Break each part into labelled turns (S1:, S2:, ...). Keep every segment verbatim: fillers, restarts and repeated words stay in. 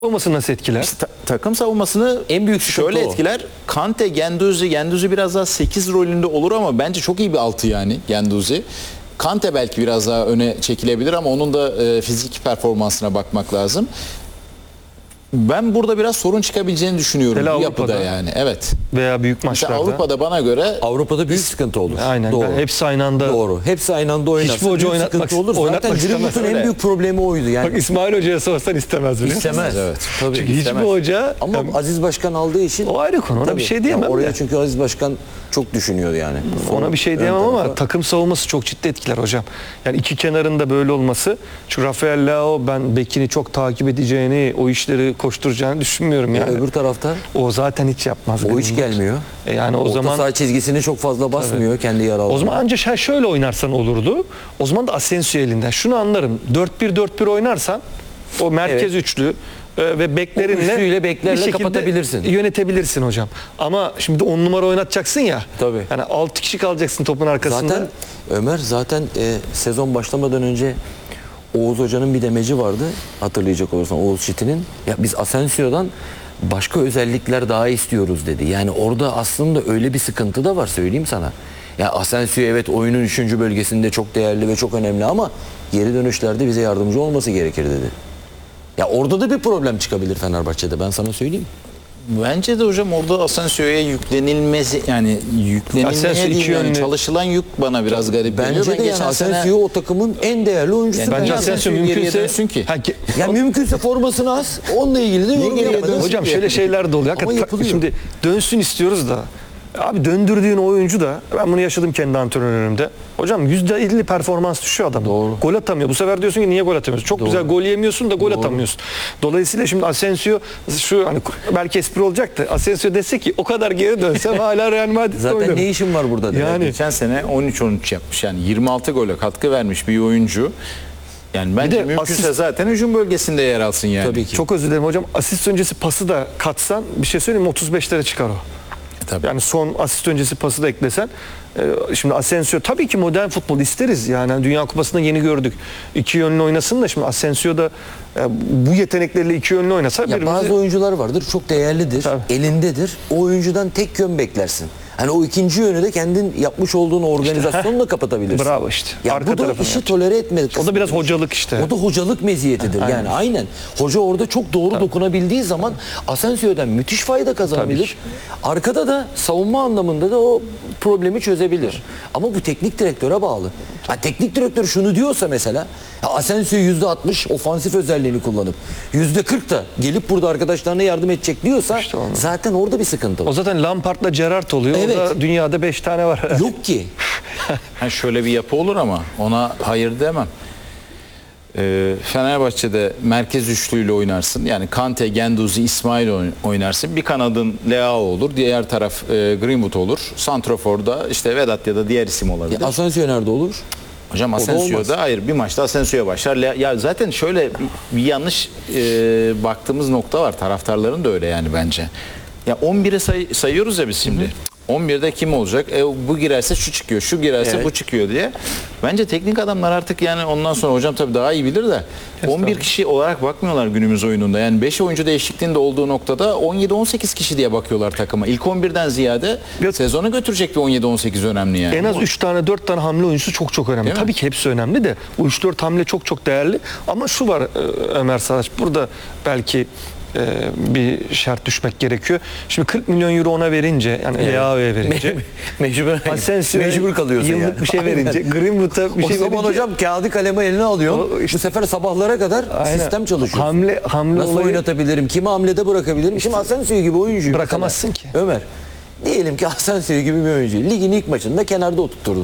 S1: Savunması nasıl etkiler?
S2: İşte ta takım savunmasını
S3: en büyük
S2: şöyle
S3: o.
S2: etkiler. Kante, Guendouzi, Guendouzi biraz daha sekiz rolünde olur ama bence çok iyi bir altı yani Guendouzi. Kante belki biraz daha öne çekilebilir ama onun da e, fizik performansına bakmak lazım. Ben burada biraz sorun çıkabileceğini düşünüyorum
S1: Hele
S2: bu yapıda
S1: Avrupa'da.
S2: yani. Evet.
S1: Veya büyük
S2: Mesela
S1: maçlarda.
S2: Avrupa'da bana göre
S3: Avrupa'da büyük sıkıntı olur.
S1: Aynen.
S3: Doğru.
S1: Hepsi aynı anda.
S3: Doğru. Hepsi aynı anda oynarsa
S1: Hiçbir hoca
S3: büyük
S1: oynatmak-
S3: sıkıntı olur.
S1: oynatmak
S3: Zaten
S1: istemez.
S3: Greenwood'un en
S2: Öyle.
S3: büyük problemi oydu yani.
S1: Bak İsmail Hoca'ya sorsan istemez biliyor musun?
S3: İstemez.
S2: Evet.
S3: Tabii.
S1: Çünkü
S2: İstemez.
S1: hiçbir hoca
S3: Ama
S1: yani
S3: Aziz Başkan aldığı için
S1: o ayrı konu. Ona
S3: tabii.
S1: bir şey diyemem.
S3: Yani oraya
S1: de.
S3: çünkü Aziz Başkan çok düşünüyor yani.
S1: Ona bir şey
S3: Ön
S1: diyemem ama
S3: tarafa.
S1: takım savunması çok ciddi etkiler hocam. Yani iki kenarında böyle olması. Çünkü Rafael Leao ben bekini çok takip edeceğini, o işleri koşturacağını düşünmüyorum yani.
S3: Öbür tarafta
S1: O zaten hiç yapmaz.
S3: o hiç gelmiyor.
S1: E yani o
S3: Orta
S1: zaman
S3: saha çizgisini çok fazla basmıyor kendi yer alanına.
S1: o zaman ancak şa- şöyle oynarsan olurdu. O zaman da Asensio elinden. Şunu anlarım. dört bir dört bir oynarsan o merkez
S3: Evet.
S1: üçlü e, ve beklerinle
S3: O üçlüyle, beklerle
S1: bir şekilde
S3: kapatabilirsin.
S1: Yönetebilirsin hocam. Ama şimdi on numara oynatacaksın ya.
S3: Tabii.
S1: Yani altı kişi kalacaksın topun arkasında.
S3: Zaten Ömer zaten e, sezon başlamadan önce Oğuz Hoca'nın bir demeci vardı. Hatırlayacak olursan Oğuz Çetin'in. Ya biz Asensio'dan başka özellikler daha istiyoruz dedi. Yani orada aslında öyle bir sıkıntı da var söyleyeyim sana. Ya Asensio evet oyunun üçüncü bölgesinde çok değerli ve çok önemli ama geri dönüşlerde bize yardımcı olması gerekir dedi. Ya orada da bir problem çıkabilir Fenerbahçe'de ben sana söyleyeyim.
S2: bence de hocam orada Asensio'ya yüklenilmesi yani yüklenilmeye
S1: Asensio
S2: değil
S1: iki
S2: yani
S1: yönlü.
S2: çalışılan yük bana biraz garip geliyor.
S3: Bence
S2: Ben
S3: de yani
S2: geçen sene-
S3: Asensio o takımın en değerli oyuncusu.
S2: Yani
S1: Bence
S2: Niye
S1: Asensio
S2: Asensio geriye
S1: mümkünse
S2: dönsün ki?
S1: Ha, ge-
S3: Ya mümkünse formasını az. Onunla ilgili de yorum
S2: geriye
S3: yapmadan.
S2: dönsün?
S1: Hocam şöyle şeyler de oluyor.
S3: Ama
S1: Hakikaten
S3: yapılıyor.
S1: şimdi dönsün istiyoruz da. Abi döndürdüğün oyuncu da ben bunu yaşadım kendi antrenörümde. Hocam yüzde elli performans düşüyor adam.
S3: Doğru.
S1: Gol atamıyor. Bu sefer diyorsun ki niye gol atamıyorsun? Çok güzel gol yemiyorsun da gol atamıyorsun. Dolayısıyla şimdi Asensio şu hani belki espri olacaktı. Asensio dese ki o kadar geri dönsem hala Real Madrid'de
S3: Zaten
S1: oynarım.
S3: ne işin var burada? dedi.
S1: Yani
S2: Geçen sene on üç on üç yapmış yani yirmi altı gole katkı vermiş bir oyuncu. Yani bence
S1: de
S2: mümkünse
S1: asist-
S2: zaten hücum bölgesinde yer alsın yani.
S3: Tabii ki.
S1: çok özür dilerim hocam. Asist öncesi pası da katsan bir şey söyleyeyim mi? otuz beşlere çıkar o.
S2: Tabii.
S1: Yani son asist öncesi pası da eklesen. e, Şimdi Asensio tabii ki modern futbol isteriz. Yani Dünya Kupası'nda yeni gördük. İki yönlü oynasın da şimdi Asensio da e, bu yetenekleriyle iki yönlü oynasa
S3: Ya
S1: birimizi-
S3: bazı oyuncular vardır çok değerlidir,
S1: Tabii.
S3: elindedir. O oyuncudan tek yön beklersin. Hani o ikinci yönü de kendin yapmış olduğun organizasyonla kapatabilirsin.
S1: Bravo işte.
S3: Ya
S1: Arka
S3: bu da
S1: tarafını
S3: işi
S1: yapacak.
S3: tolere etme.
S1: O da
S3: kısmıdır.
S1: biraz hocalık işte.
S3: O da hocalık meziyetidir.
S1: Aynen.
S3: Yani aynen. Hoca orada çok doğru dokunabildiği zaman Asensio'dan müthiş fayda kazanabilir. Arkada da savunma anlamında da o problemi çözebilir. Ama bu teknik direktöre bağlı. Ha, teknik direktör şunu diyorsa mesela ha, Asensio yüzde altmış ofansif özelliğini kullanıp yüzde kırk da gelip burada arkadaşlarına yardım edecek diyorsa
S1: İşte onu.
S3: zaten orada bir sıkıntı
S1: O
S3: var.
S1: zaten Lampard'la Gerrard oluyor.
S3: Evet.
S1: O da dünyada beş tane var.
S3: Yok ki.
S2: Ha, şöyle bir yapı olur ama ona hayır demem. Ee, Fenerbahçe'de merkez üçlüyle oynarsın. Yani Kante, Guendouzi, İsmail oyn- oynarsın. Bir kanadın Leao olur. Diğer taraf e, Greenwood olur. Santrofor'da işte Vedat ya da diğer isim olabilir.
S3: Ya Asensio nerede olur?
S2: Hocam
S3: da olmaz.
S2: Asensio'da hayır bir maçta Asensio'ya başlar. Le- Ya zaten şöyle bir, bir yanlış e, baktığımız nokta var. Taraftarların da öyle yani bence. Ya on bire say- sayıyoruz ya biz şimdi. on birde kim olacak? E, bu girerse şu çıkıyor, şu girerse
S3: Evet.
S2: bu çıkıyor diye. Bence teknik adamlar artık yani ondan sonra hocam tabii daha iyi bilir de on bir kişi olarak bakmıyorlar günümüz oyununda. Yani beş oyuncu değişikliğinde olduğu noktada on yedi on sekiz kişi diye bakıyorlar takıma. İlk on birden ziyade
S1: Ya-
S2: sezonu götürecek bir on yedi on sekiz önemli yani.
S1: En az üç tane dört tane hamle oyuncusu çok çok önemli.
S2: Değil mi?
S1: Tabii ki hepsi önemli de bu üç dört hamle çok çok değerli. Ama şu var e, Ömer Saraç burada belki e, bir şart düşmek gerekiyor. Şimdi kırk milyon euro ona verince yani Leao'ya verince
S3: Mecbur,
S1: Asensio'ya
S3: mecbur kalıyorsun
S1: yıllık
S3: yani.
S1: bir şey verince
S3: Aynen.
S1: Greenwood'a bir
S3: O
S1: şey
S3: zaman
S1: verince
S3: hocam kağıdı kaleme eline alıyorsun.
S1: O işte-
S3: Bu sefer sabahlara kadar
S1: Aynen.
S3: sistem çalışıyor.
S1: Hamle hamle
S3: Nasıl
S1: olayı
S3: oynatabilirim? Kimi hamlede bırakabilirim? Şimdi Asensio gibi oyuncuyu
S1: Bırakamazsın
S3: mesela-
S1: ki.
S3: Ömer, diyelim ki Asensio gibi bir oyuncuyu ligin ilk maçında kenarda oturtturdun.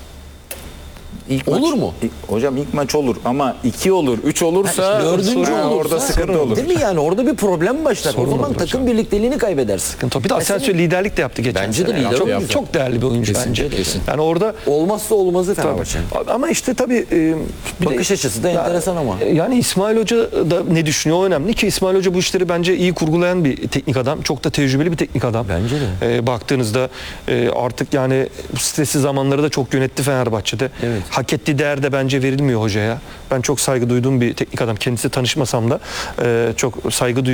S2: İlk
S3: Olur
S2: maç-
S3: mu?
S2: İlk- hocam ilk maç olur ama iki olur, üç olursa
S3: Ha, işte dördüncü
S2: ha,
S3: olursa
S2: orada sıkıntı olur.
S3: Değil mi yani? Orada bir problem başlar.
S1: Sorun
S3: o zaman
S1: olur
S3: takım
S1: hocam.
S3: birlikteliğini kaybedersin.
S1: Bir de Asensio liderlik de yaptı geçen
S3: Bence de
S1: sene.
S3: lider
S1: çok,
S3: oldu.
S1: çok değerli bir oyuncu
S3: Kesin,
S1: bence.
S3: kesin.
S1: Yani orada
S3: Olmazsa olmazı Fenerbahçe.
S1: tabii. Ama işte tabii e, bir
S3: Bakış açısı da enteresan ama.
S1: Yani İsmail Hoca da ne düşünüyor o önemli ki İsmail Hoca bu işleri bence iyi kurgulayan bir teknik adam. Çok da tecrübeli bir teknik adam.
S3: Bence de.
S1: E, baktığınızda e, artık yani stresli zamanları da çok yönetti Fenerbahçe'de.
S3: Evet.
S1: hak ettiği değer de bence verilmiyor hocaya. Ben çok saygı duyduğum bir teknik adam. Kendisi tanışmasam da e, çok saygı duyuyorum.